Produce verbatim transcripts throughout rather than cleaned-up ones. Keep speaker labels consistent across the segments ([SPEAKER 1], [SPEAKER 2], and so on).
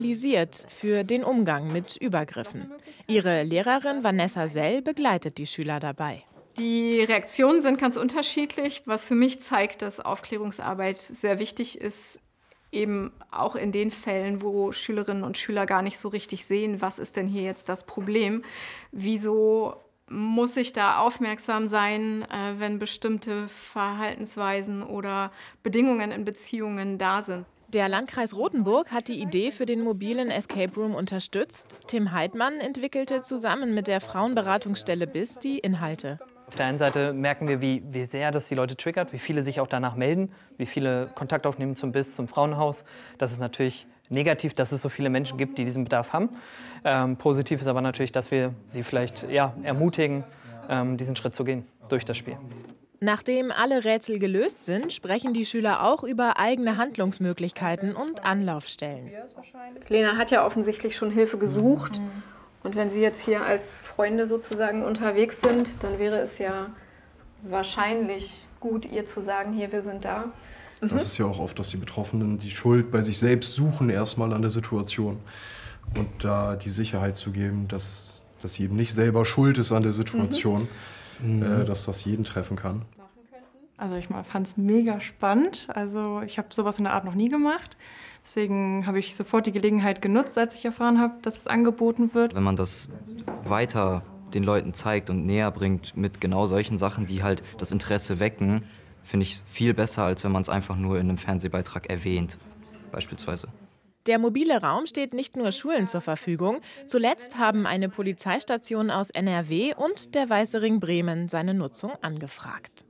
[SPEAKER 1] für den Umgang mit Übergriffen. Ihre Lehrerin Vanessa Sell begleitet die Schüler dabei.
[SPEAKER 2] Die Reaktionen sind ganz unterschiedlich, was für mich zeigt, dass Aufklärungsarbeit sehr wichtig ist, eben auch in den Fällen, wo Schülerinnen und Schüler gar nicht so richtig sehen, was ist denn hier jetzt das Problem, wieso muss ich da aufmerksam sein, wenn bestimmte Verhaltensweisen oder Bedingungen in Beziehungen da sind.
[SPEAKER 1] Der Landkreis Rothenburg hat die Idee für den mobilen Escape Room unterstützt. Tim Heidmann entwickelte zusammen mit der Frauenberatungsstelle B I S die Inhalte.
[SPEAKER 3] Auf der einen Seite merken wir, wie, wie sehr das die Leute triggert, wie viele sich auch danach melden, wie viele Kontakt aufnehmen zum B I S, zum Frauenhaus. Das ist natürlich negativ, dass es so viele Menschen gibt, die diesen Bedarf haben. Ähm, positiv ist aber natürlich, dass wir sie vielleicht ja, ermutigen, ähm, diesen Schritt zu gehen durch das Spiel.
[SPEAKER 1] Nachdem alle Rätsel gelöst sind, sprechen die Schüler auch über eigene Handlungsmöglichkeiten und Anlaufstellen.
[SPEAKER 2] Lena hat ja offensichtlich schon Hilfe gesucht. Und wenn Sie jetzt hier als Freunde sozusagen unterwegs sind, dann wäre es ja wahrscheinlich gut, ihr zu sagen, hier, wir sind da.
[SPEAKER 4] Mhm. Das ist ja auch oft, dass die Betroffenen die Schuld bei sich selbst suchen, erstmal an der Situation. Und da die Sicherheit zu geben, dass, dass sie eben nicht selber schuld ist an der Situation, mhm. äh, dass das jeden treffen kann.
[SPEAKER 5] Also ich fand es mega spannend. Also ich habe sowas in der Art noch nie gemacht. Deswegen habe ich sofort die Gelegenheit genutzt, als ich erfahren habe, dass es angeboten wird.
[SPEAKER 6] Wenn man das weiter den Leuten zeigt und näher bringt mit genau solchen Sachen, die halt das Interesse wecken, finde ich viel besser, als wenn man es einfach nur in einem Fernsehbeitrag erwähnt, beispielsweise.
[SPEAKER 1] Der mobile Raum steht nicht nur Schulen zur Verfügung. Zuletzt haben eine Polizeistation aus N R W und der Weiße Ring Bremen seine Nutzung angefragt.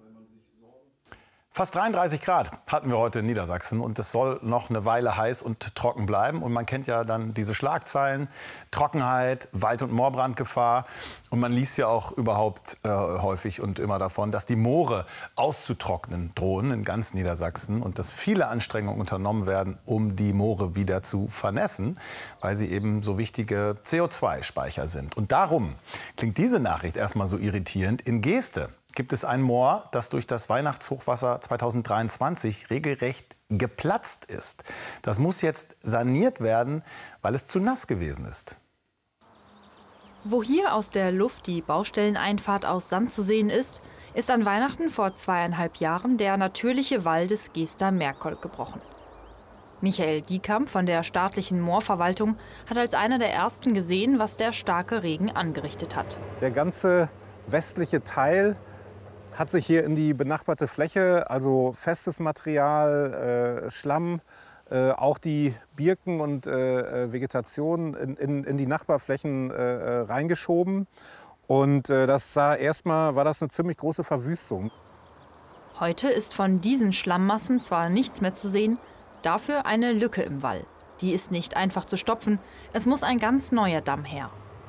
[SPEAKER 7] Fast dreiunddreißig Grad hatten wir heute in Niedersachsen und es soll noch eine Weile heiß und trocken bleiben. Und man kennt ja dann diese Schlagzeilen, Trockenheit, Wald- und Moorbrandgefahr. Und man liest ja auch überhaupt äh, häufig und immer davon, dass die Moore auszutrocknen drohen in ganz Niedersachsen und dass viele Anstrengungen unternommen werden, um die Moore wieder zu vernässen, weil sie eben so wichtige C O zwei Speicher sind. Und darum klingt diese Nachricht erstmal so irritierend. In Geeste gibt es ein Moor, das durch das Weihnachtshochwasser zweitausenddreiundzwanzig regelrecht geplatzt ist. Das muss jetzt saniert werden, weil es zu nass gewesen ist.
[SPEAKER 8] Wo hier aus der Luft die Baustelleneinfahrt aus Sand zu sehen ist, ist an Weihnachten vor zweieinhalb Jahren der natürliche Wall des Geester Meerkolk gebrochen. Michael Diekamp von der staatlichen Moorverwaltung hat als einer der ersten gesehen, was der starke Regen angerichtet hat.
[SPEAKER 9] Der ganze westliche Teil hat sich hier in die benachbarte Fläche, also festes Material, äh, Schlamm, äh, auch die Birken und äh, Vegetation in, in, in die Nachbarflächen äh, reingeschoben. Und äh, das sah erstmal, war das eine ziemlich große Verwüstung.
[SPEAKER 8] Heute ist von diesen Schlammmassen zwar nichts mehr zu sehen, dafür eine Lücke im Wall. Die ist nicht einfach zu stopfen, es muss ein ganz neuer Damm her.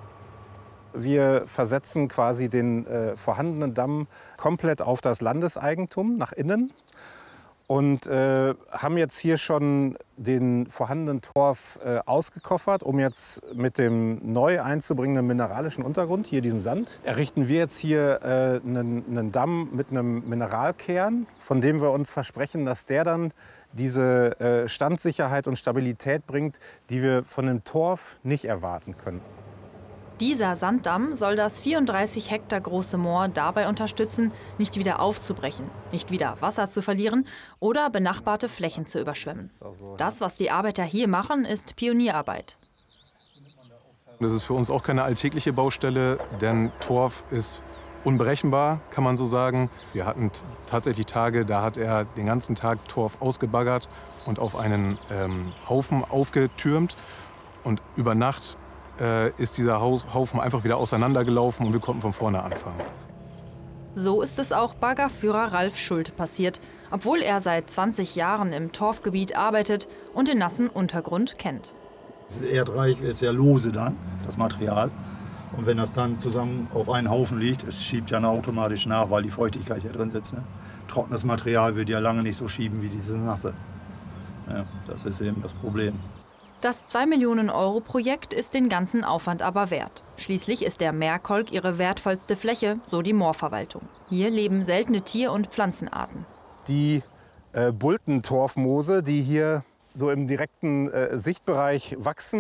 [SPEAKER 9] Wir versetzen quasi den äh, vorhandenen Damm komplett auf das Landeseigentum nach innen und äh, haben jetzt hier schon den vorhandenen Torf äh, ausgekoffert, um jetzt mit dem neu einzubringenden mineralischen Untergrund, hier diesem Sand, errichten wir jetzt hier äh, einen, einen Damm mit einem Mineralkern, von dem wir uns versprechen, dass der dann diese äh, Standsicherheit und Stabilität bringt, die wir von dem Torf nicht erwarten können.
[SPEAKER 8] Dieser Sanddamm soll das vierunddreißig Hektar große Moor dabei unterstützen, nicht wieder aufzubrechen, nicht wieder Wasser zu verlieren oder benachbarte Flächen zu überschwemmen. Das, was die Arbeiter hier machen, ist Pionierarbeit.
[SPEAKER 4] Das ist für uns auch keine alltägliche Baustelle, denn Torf ist unberechenbar, kann man so sagen. Wir hatten tatsächlich Tage, da hat er den ganzen Tag Torf ausgebaggert und auf einen ähm, Haufen aufgetürmt. Und über Nacht äh, ist dieser Haufen einfach wieder auseinandergelaufen und wir konnten von vorne anfangen.
[SPEAKER 8] So ist es auch Baggerführer Ralf Schulte passiert, obwohl er seit zwanzig Jahren im Torfgebiet arbeitet und den nassen Untergrund kennt.
[SPEAKER 10] Das Erdreich ist sehr lose dann, das Material. Und wenn das dann zusammen auf einen Haufen liegt, es schiebt ja automatisch nach, weil die Feuchtigkeit ja drin sitzt. Ne? Trockenes Material wird ja lange nicht so schieben wie dieses nasse. Ja, das ist eben das Problem.
[SPEAKER 8] Das zwei Millionen Euro Projekt ist den ganzen Aufwand aber wert. Schließlich ist der Meerkolk ihre wertvollste Fläche, so die Moorverwaltung. Hier leben seltene Tier- und Pflanzenarten.
[SPEAKER 9] Die äh, Bultentorfmoose, die hier so im direkten äh, Sichtbereich wachsen,